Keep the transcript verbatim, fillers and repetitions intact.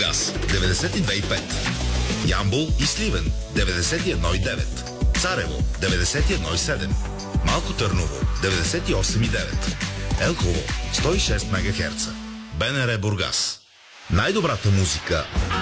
Бургас деветдесет и две и пет, Ямбол и Сливен деветдесет и едно и девет, Царево деветдесет и едно и седем, Малко Търново деветдесет и осем и девет, Елхово сто и шест мегахерца. БНР Бургас. Най-добрата музика